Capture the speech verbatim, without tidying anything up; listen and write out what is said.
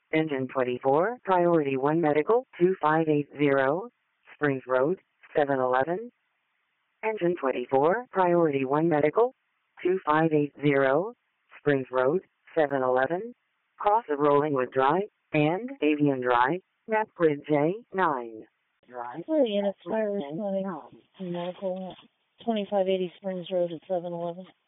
Engine twenty-four, Priority one Medical, two five eight zero, Springs Road, seven eleven. Engine twenty-four, Priority one Medical, two five eight zero, Springs Road, seven eleven. Cross of Rollingwood Drive and Avian Drive, Map Grid J nine. Drive. Three units fire responding. Medical, twenty-five eighty Springs Road at seven eleven.